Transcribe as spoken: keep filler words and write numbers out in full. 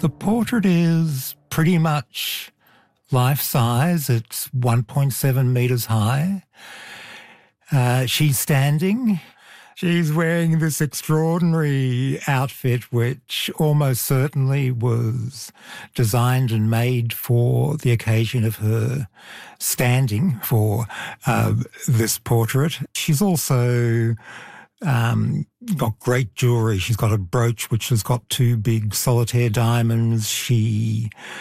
The portrait is pretty much life-size. It's one point seven metres high. Uh, she's standing. She's wearing this extraordinary outfit which almost certainly was designed and made for the occasion of her standing for uh, this portrait. She's also Um, got great jewellery. She's got a brooch which has got two big solitaire diamonds. She